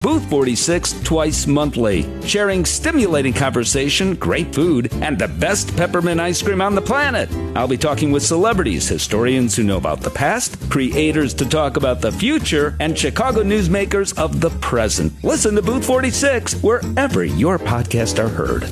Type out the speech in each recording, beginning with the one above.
Booth 46 twice monthly, sharing stimulating conversation, great food, and the best peppermint ice cream on the planet. I'll be talking with celebrities, historians who know about the past, creators to talk about the future, and Chicago newsmakers of the present. Listen to Booth 46 wherever your podcasts are heard.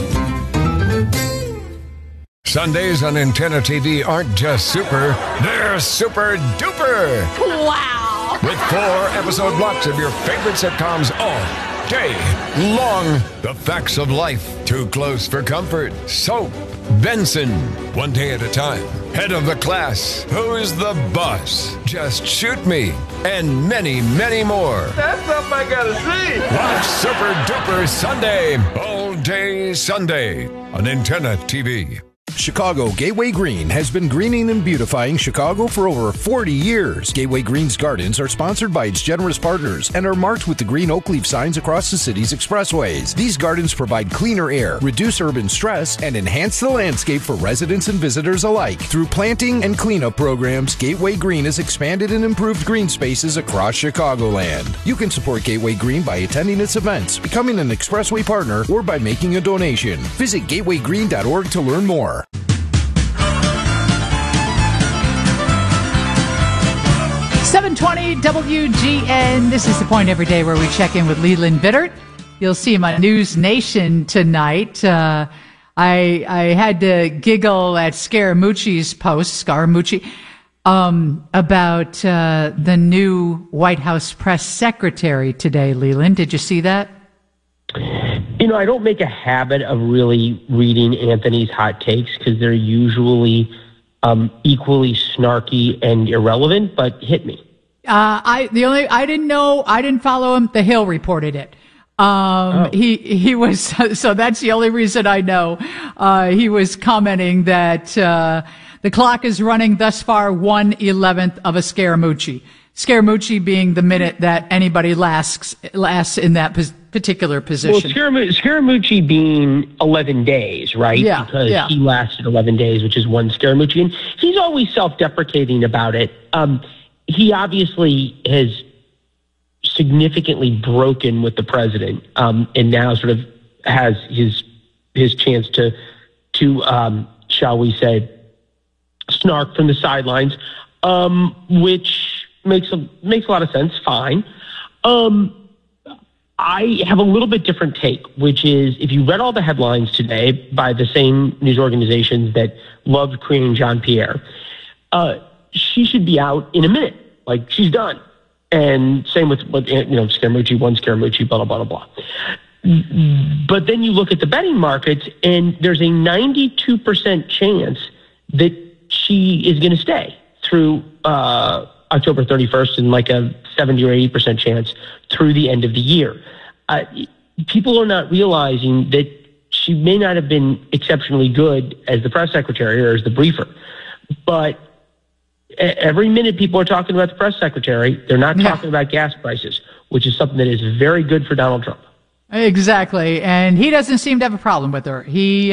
Sundays on Antenna TV aren't just super, they're super duper. Wow. With 4-episode blocks of your favorite sitcoms all day long. The Facts of Life, Too Close for Comfort, Soap, Benson, One Day at a Time, Head of the Class, Who's the Boss, Just Shoot Me, and many, many more. That's something I gotta see. Watch Super Duper Sunday, all day Sunday on Antenna TV. Chicago Gateway Green has been greening and beautifying Chicago for over 40 years. Gateway Green's gardens are sponsored by its generous partners and are marked with the green oak leaf signs across the city's expressways. These gardens provide cleaner air, reduce urban stress, and enhance the landscape for residents and visitors alike. Through planting and cleanup programs, Gateway Green has expanded and improved green spaces across Chicagoland. You can support Gateway Green by attending its events, becoming an expressway partner, or by making a donation. Visit gatewaygreen.org to learn more. 720 WGN. This is The Point every day where we check in with Leland Bittert. You'll see him on News Nation tonight. I had to giggle at Scaramucci's post, about the new White House press secretary today, Leland. Did you see that? You know, I don't make a habit of really reading Anthony's hot takes because they're usually equally snarky and irrelevant, but hit me. I didn't follow him. The Hill reported it. He was, so that's the only reason I know. He was commenting that, the clock is running thus far 1/11 of a Scaramucci. Scaramucci being the minute that anybody lasts in that particular position. Well, Scaramucci being 11 days, right? Yeah, because yeah. he lasted 11 days, which is one Scaramucci. And he's always self-deprecating about it. He obviously has significantly broken with the president, and now sort of has his chance to shall we say, snark from the sidelines, which makes a lot of sense. Fine. I have a little bit different take, which is if you read all the headlines today by the same news organizations that loved Karine Jean-Pierre, she should be out in a minute. Like, she's done. And same with Scaramucci, one Scaramucci, blah, blah, blah, blah. But then you look at the betting markets, and there's a 92% chance that she is going to stay through October 31st and like a 70 or 80% chance through the end of the year. People are not realizing that she may not have been exceptionally good as the press secretary or as the briefer, but every minute people are talking about the press secretary, they're not talking about gas prices, which is something that is very good for Donald Trump. Exactly. And he doesn't seem to have a problem with her. He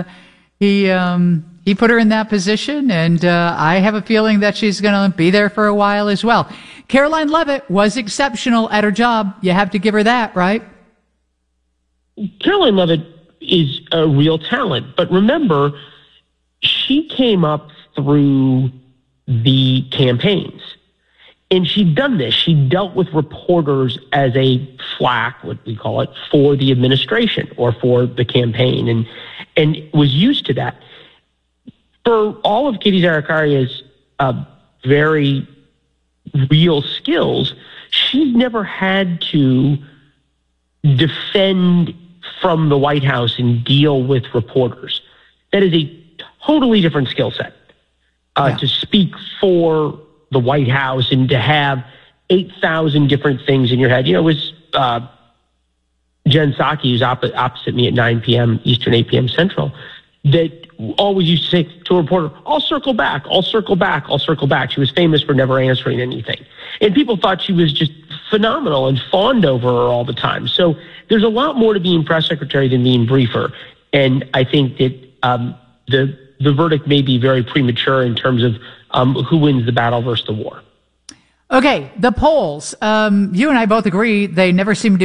put her in that position, and I have a feeling that she's going to be there for a while as well. Caroline Leavitt was exceptional at her job. You have to give her that, right? Caroline Leavitt is a real talent, but remember, she came up through the campaigns, and she'd done this. She dealt with reporters as a flack, what we call it, for the administration or for the campaign, and was used to that. For all of Katie Zarikaria's very real skills, she's never had to defend from the White House and deal with reporters. That is a totally different skill set. To speak for the White House and to have 8,000 different things in your head. It was Jen Psaki, who's opposite me at 9 p.m. Eastern, 8 p.m. Central, that always used to say to a reporter, I'll circle back. She was famous for never answering anything. And people thought she was just phenomenal and fawned over her all the time. So there's a lot more to being press secretary than being briefer. And I think that the verdict may be very premature in terms of who wins the battle versus the war. Okay, the polls. You and I both agree they never seem to